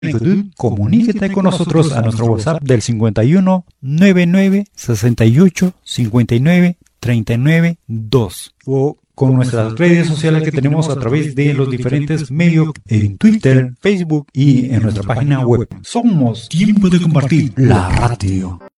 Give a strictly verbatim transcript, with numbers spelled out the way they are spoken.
Comuníquete con nosotros a nuestro WhatsApp del cincuenta y uno, noventa y nueve, sesenta y ocho, cincuenta y nueve, treinta y nueve, dos o con nuestras redes sociales que tenemos a través de los diferentes medios en Twitter, Facebook y en nuestra página web. Somos Tiempo de Compartir, la radio.